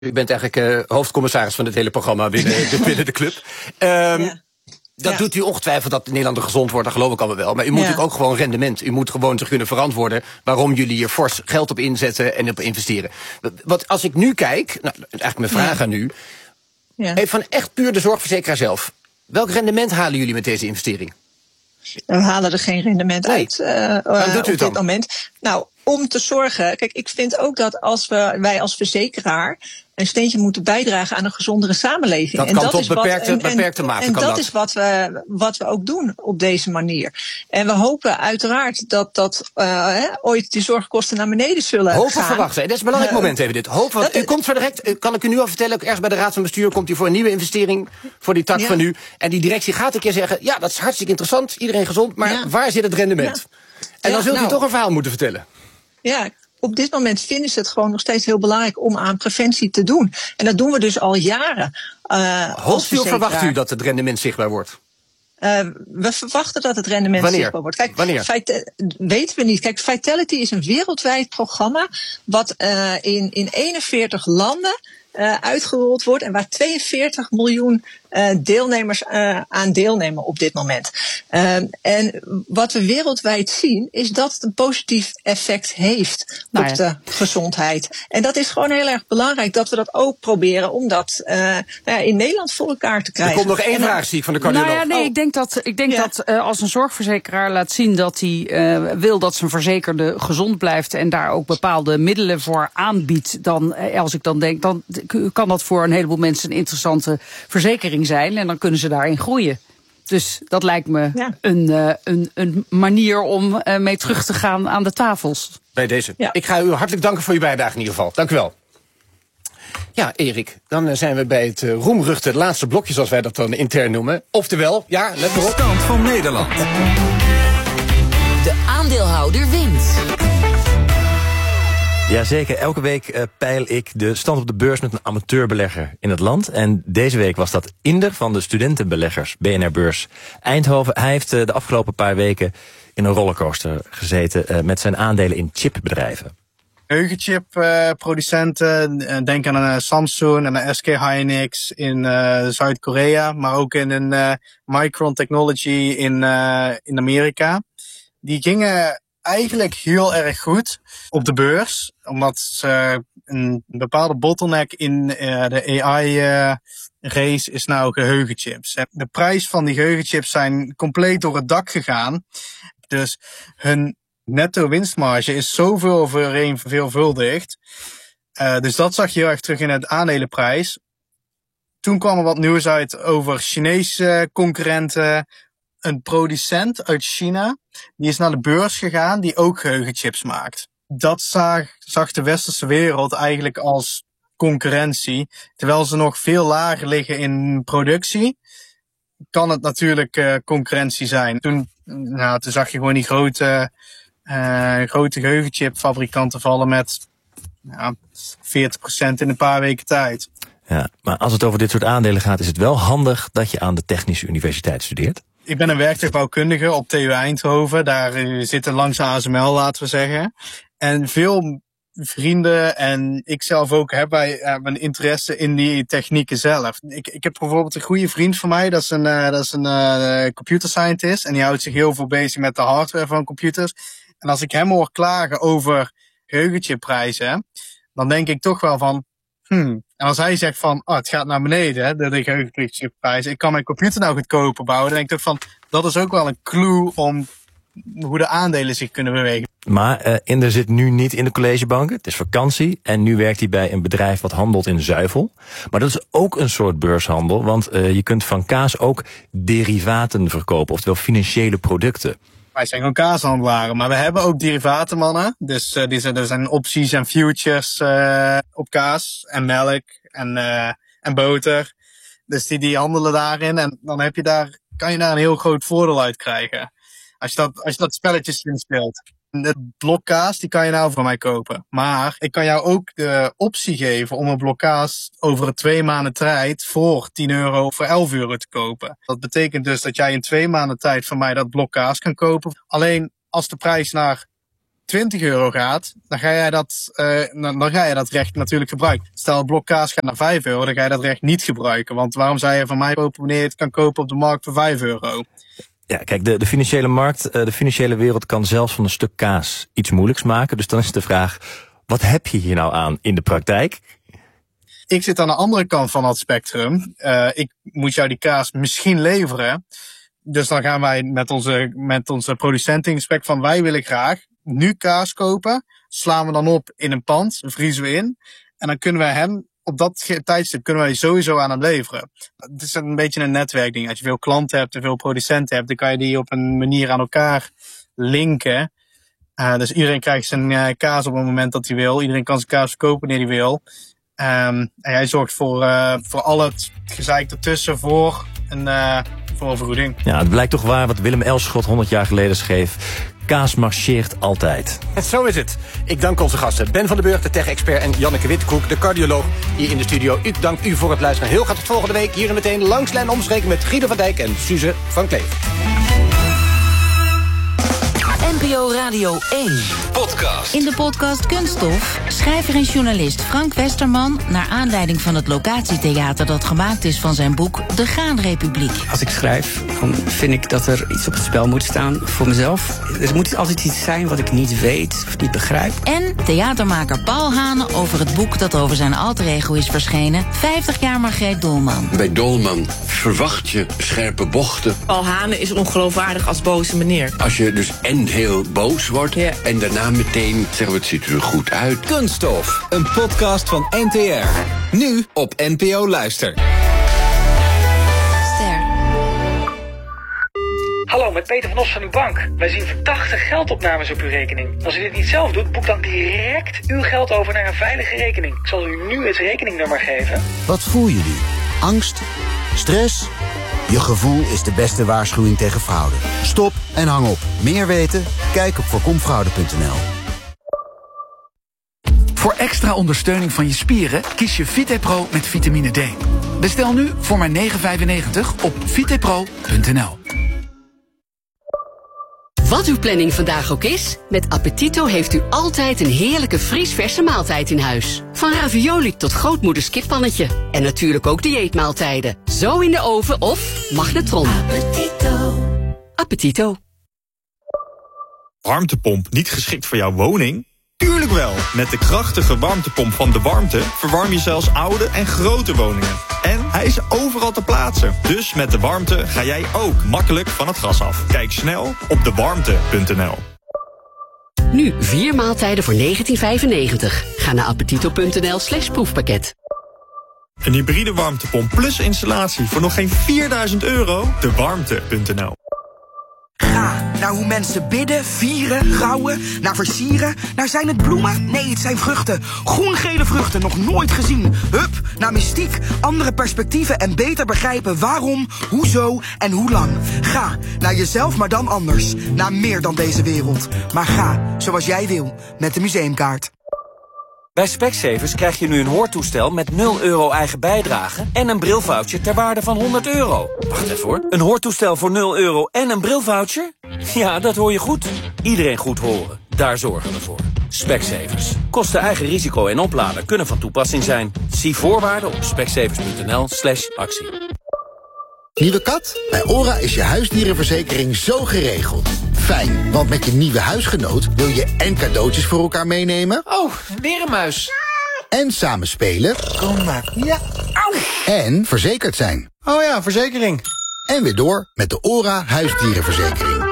U bent eigenlijk hoofdcommissaris van het hele programma binnen de club. Dat doet u ongetwijfeld dat Nederland gezond wordt, dat geloof ik allemaal wel. Maar u moet natuurlijk ook gewoon rendement. U moet gewoon zich kunnen verantwoorden waarom jullie hier fors geld op inzetten en op investeren. Want als ik nu kijk, eigenlijk mijn vraag aan u. Even van echt puur de zorgverzekeraar zelf. Welk rendement halen jullie met deze investering? We halen er geen rendement uit op dit moment. Nou, om te zorgen. Kijk, ik vind ook dat als wij als verzekeraar een steentje moeten bijdragen aan een gezondere samenleving. Dat kan tot beperkte mate. En dat is wat we ook doen op deze manier. En we hopen uiteraard dat ooit de zorgkosten naar beneden zullen gaan. Verwachten. Dat is een belangrijk moment even dit. U komt zo direct, kan ik u nu al vertellen, ook ergens bij de Raad van Bestuur komt u voor een nieuwe investering voor die tak van u. En die directie gaat een keer zeggen, ja, dat is hartstikke interessant, iedereen gezond, maar waar zit het rendement? En dan zult u toch een verhaal moeten vertellen. Ja, op dit moment vinden ze het gewoon nog steeds heel belangrijk om aan preventie te doen. En dat doen we dus al jaren. Hoe verwacht u dat het rendement zichtbaar wordt? We verwachten dat het rendement zichtbaar wordt. Kijk, wanneer? Weten we niet. Kijk, Vitality is een wereldwijd programma wat in 41 landen uitgerold wordt en waar 42 miljoen deelnemers aan deelnemen op dit moment. En wat we wereldwijd zien is dat het een positief effect heeft op de gezondheid. En dat is gewoon heel erg belangrijk dat we dat ook proberen om dat in Nederland voor elkaar te krijgen. Er komt nog één vraag, zie ik, van de cardioloog. Ik denk dat als een zorgverzekeraar laat zien dat hij wil dat zijn verzekerde gezond blijft en daar ook bepaalde middelen voor aanbiedt, dan als ik dan denk, dan kan dat voor een heleboel mensen een interessante verzekering zijn en dan kunnen ze daarin groeien. Dus dat lijkt me een manier om mee terug te gaan aan de tafels. Bij deze. Ja. Ik ga u hartelijk danken voor uw bijdrage in ieder geval. Dank u wel. Ja, Erik, dan zijn we bij het roemruchte laatste blokje, zoals wij dat dan intern noemen. Oftewel, let maar op. Stand van Nederland. De aandeelhouder wint. Jazeker, elke week peil ik de stand op de beurs met een amateurbelegger in het land. En deze week was dat Inder van de studentenbeleggers BNR Beurs Eindhoven. Hij heeft de afgelopen paar weken in een rollercoaster gezeten met zijn aandelen in chipbedrijven. Geheugenchip-producenten, denk aan een Samsung en een SK Hynix in Zuid-Korea, maar ook in een Micron Technology in Amerika. Die gingen eigenlijk heel erg goed op de beurs, omdat ze een bepaalde bottleneck in de AI-race is nou geheugenchips. De prijs van die geheugenchips zijn compleet door het dak gegaan. Dus hun netto winstmarge is zoveel verveelvuldigd. Dus dat zag je heel erg terug in het aandelenprijs. Toen kwam er wat nieuws uit over Chinese concurrenten. Een producent uit China, die is naar de beurs gegaan, die ook geheugenchips maakt. Dat zag de westerse wereld eigenlijk als concurrentie. Terwijl ze nog veel lager liggen in productie, kan het natuurlijk concurrentie zijn. Toen zag je gewoon die grote geheugenchipfabrikanten vallen met 40% in een paar weken tijd. Ja, maar als het over dit soort aandelen gaat, is het wel handig dat je aan de Technische Universiteit studeert. Ik ben een werktuigbouwkundige op TU Eindhoven. Daar zitten langs ASML, laten we zeggen. En veel vrienden en ik zelf ook hebben een interesse in die technieken zelf. Ik heb bijvoorbeeld een goede vriend van mij, dat is een computer scientist. En die houdt zich heel veel bezig met de hardware van computers. En als ik hem hoor klagen over geheugenchipprijzen, dan denk ik toch wel van, En als hij zegt van, het gaat naar beneden, de geheugenchipprijzen, ik kan mijn computer nou goedkoper bouwen, dan denk ik toch van, dat is ook wel een clue om hoe de aandelen zich kunnen bewegen. Maar Inder zit nu niet in de collegebanken, het is vakantie en nu werkt hij bij een bedrijf wat handelt in zuivel. Maar dat is ook een soort beurshandel, want je kunt van kaas ook derivaten verkopen, oftewel financiële producten. Wij zijn gewoon kaashandelaren, maar we hebben ook derivatenmannen. Dus er zijn opties en futures op kaas en melk en boter. Dus die handelen daarin en dan kan je daar een heel groot voordeel uit krijgen. Als je dat spelletje slim speelt. Het blok kaas, die kan je nou voor mij kopen. Maar ik kan jou ook de optie geven om een blok kaas over 2 maanden tijd voor €10 voor €11 te kopen. Dat betekent dus dat jij in 2 maanden tijd van mij dat blok kaas kan kopen. Alleen als de prijs naar €20 gaat, dan ga jij dat recht natuurlijk gebruiken. Stel het blok kaas gaat naar €5, dan ga je dat recht niet gebruiken. Want waarom zou je van mij kopen wanneer je het kan kopen op de markt voor €5? Ja, kijk, de financiële markt, de financiële wereld kan zelfs van een stuk kaas iets moeilijks maken. Dus dan is de vraag, wat heb je hier nou aan in de praktijk? Ik zit aan de andere kant van het spectrum. Ik moet jou die kaas misschien leveren. Dus dan gaan wij met onze producenten in gesprek van wij willen graag nu kaas kopen. Slaan we dan op in een pand, vriezen we in. En dan kunnen we hem op dat tijdstip kunnen wij sowieso aan hem leveren. Het is een beetje een netwerkding. Als je veel klanten hebt en veel producenten hebt, dan kan je die op een manier aan elkaar linken. Dus iedereen krijgt zijn kaas op het moment dat hij wil. Iedereen kan zijn kaas verkopen wanneer hij wil. En hij zorgt voor al het gezeik ertussen voor een vergoeding. Ja, het blijkt toch waar wat Willem Elschot 100 jaar geleden schreef. Kaas marcheert altijd. Zo is het. Ik dank onze gasten Ben van den Burg, de tech-expert, en Janneke Wittekoek, de cardioloog, hier in de studio. Ik dank u voor het luisteren. Heel graag tot volgende week. Hier en meteen Langslijn Omstreken met Guido van Dijk en Suze van Kleef. NPO Radio 1 Podcast. In de podcast Kunststof schrijver en journalist Frank Westerman naar aanleiding van het locatietheater dat gemaakt is van zijn boek De Graanrepubliek. Als ik schrijf, dan vind ik dat er iets op het spel moet staan voor mezelf. Er moet altijd iets zijn wat ik niet weet of niet begrijp. En theatermaker Paul Hane over het boek dat over zijn alter ego is verschenen, 50 jaar Margreet Dolman. Bij Dolman verwacht je scherpe bochten. Paul Hane is ongeloofwaardig als boze meneer. Als je dus en heel boos wordt en daarna meteen zeggen we het ziet er goed uit. Kunststof, een podcast van NTR. Nu op NPO Luister. Ster. Hallo, met Peter van Os van uw bank. Wij zien verdachte geldopnames op uw rekening. Als u dit niet zelf doet, boek dan direct uw geld over naar een veilige rekening. Ik zal u nu het rekeningnummer geven. Wat voel je nu? Angst? Stress? Je gevoel is de beste waarschuwing tegen fraude. Stop en hang op. Meer weten? Kijk op voorkomfraude.nl. Voor extra ondersteuning van je spieren kies je VitePro met vitamine D. Bestel nu voor maar €9,95 op vitepro.nl. Wat uw planning vandaag ook is, met Appetito heeft u altijd een heerlijke vriesverse maaltijd in huis. Van ravioli tot grootmoeders kippannetje. En natuurlijk ook dieetmaaltijden. Zo in de oven of magnetron. Appetito. Appetito. Warmtepomp niet geschikt voor jouw woning? Tuurlijk wel! Met de krachtige warmtepomp van De Warmte verwarm je zelfs oude en grote woningen. En hij is overal te plaatsen. Dus met De Warmte ga jij ook makkelijk van het gas af. Kijk snel op dewarmte.nl. Nu 4 maaltijden voor €19,95. Ga naar appetito.nl/proefpakket. Een hybride warmtepomp plus installatie voor nog geen €4.000? Dewarmte.nl. Ga naar hoe mensen bidden, vieren, rouwen, naar versieren. Naar zijn het bloemen? Nee, het zijn vruchten. Groen-gele vruchten, nog nooit gezien. Hup, naar mystiek, andere perspectieven en beter begrijpen waarom, hoezo en hoe lang. Ga naar jezelf, maar dan anders. Naar meer dan deze wereld. Maar ga zoals jij wil, met de museumkaart. Bij Specsavers krijg je nu een hoortoestel met €0 eigen bijdrage en een brilvoucher ter waarde van €100. Wacht even hoor. Een hoortoestel voor €0 en een brilvoucher? Ja, dat hoor je goed. Iedereen goed horen. Daar zorgen we voor. Specsavers. Kosten eigen risico en opladen kunnen van toepassing zijn. Zie voorwaarden op specsavers.nl/actie. Nieuwe kat? Bij ORA is je huisdierenverzekering zo geregeld. Fijn, want met je nieuwe huisgenoot wil je en cadeautjes voor elkaar meenemen. Oh, weer een muis. En samen spelen. Kom maar. Ja. Auw. En verzekerd zijn. Oh ja, verzekering. En weer door met de ORA huisdierenverzekering.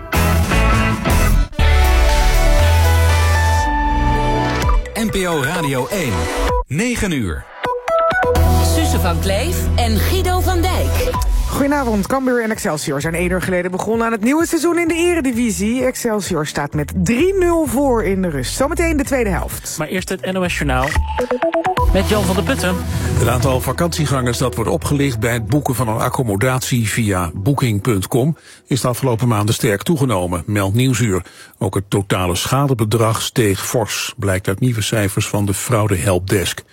NPO Radio 1. 9 uur. Suze van Kleef en Guido van Dijk. Goedenavond, Cambuur en Excelsior zijn 1 uur geleden begonnen aan het nieuwe seizoen in de Eredivisie. Excelsior staat met 3-0 voor in de rust. Zometeen de tweede helft. Maar eerst het NOS Journaal met Jan van der Putten. Het aantal vakantiegangers dat wordt opgelicht bij het boeken van een accommodatie via Booking.com is de afgelopen maanden sterk toegenomen, meldt Nieuwsuur. Ook het totale schadebedrag steeg fors, blijkt uit nieuwe cijfers van de fraude helpdesk.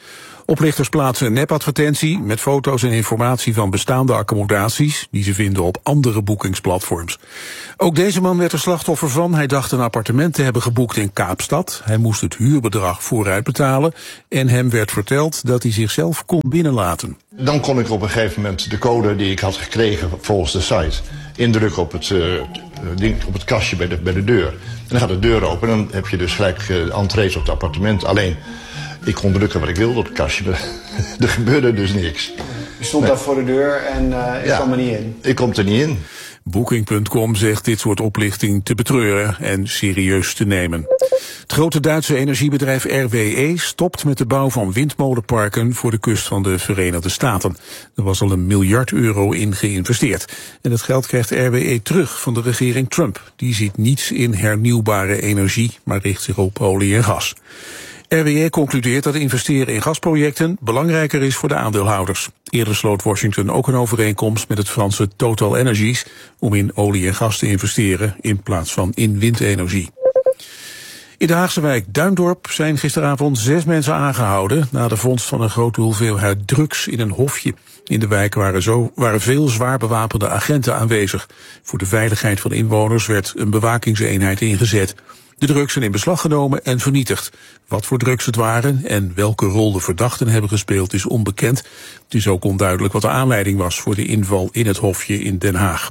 Oplichters plaatsen een nepadvertentie met foto's en informatie van bestaande accommodaties die ze vinden op andere boekingsplatforms. Ook deze man werd er slachtoffer van. Hij dacht een appartement te hebben geboekt in Kaapstad. Hij moest het huurbedrag vooruit betalen en hem werd verteld dat hij zichzelf kon binnenlaten. Dan kon ik op een gegeven moment de code die ik had gekregen volgens de site indrukken op het kastje bij de deur. En dan gaat de deur open en dan heb je dus gelijk entrees op het appartement. Alleen, ik kon drukken wat ik wilde op het kastje, maar er gebeurde dus niks. Je stond daar voor de deur en je kwam er niet in? Ik kom er niet in. Booking.com zegt dit soort oplichting te betreuren en serieus te nemen. Het grote Duitse energiebedrijf RWE stopt met de bouw van windmolenparken voor de kust van de Verenigde Staten. Er was al €1 miljard in geïnvesteerd. En dat geld krijgt RWE terug van de regering Trump. Die ziet niets in hernieuwbare energie, maar richt zich op olie en gas. RWE concludeert dat investeren in gasprojecten belangrijker is voor de aandeelhouders. Eerder sloot Washington ook een overeenkomst met het Franse Total Energies om in olie en gas te investeren in plaats van in windenergie. In de Haagse wijk Duindorp zijn gisteravond 6 mensen aangehouden na de vondst van een grote hoeveelheid drugs in een hofje. In de wijk waren veel zwaar bewapende agenten aanwezig. Voor de veiligheid van inwoners werd een bewakingseenheid ingezet. De drugs zijn in beslag genomen en vernietigd. Wat voor drugs het waren en welke rol de verdachten hebben gespeeld is onbekend. Het is ook onduidelijk wat de aanleiding was voor de inval in het hofje in Den Haag.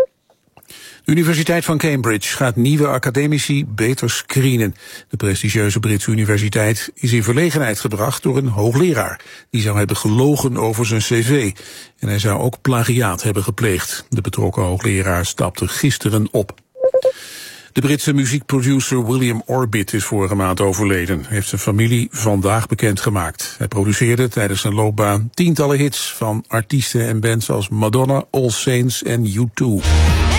De Universiteit van Cambridge gaat nieuwe academici beter screenen. De prestigieuze Britse universiteit is in verlegenheid gebracht door een hoogleraar. Die zou hebben gelogen over zijn cv. En hij zou ook plagiaat hebben gepleegd. De betrokken hoogleraar stapte gisteren op. De Britse muziekproducer William Orbit is vorige maand overleden, heeft zijn familie vandaag bekendgemaakt. Hij produceerde tijdens zijn loopbaan tientallen hits van artiesten en bands als Madonna, All Saints en U2.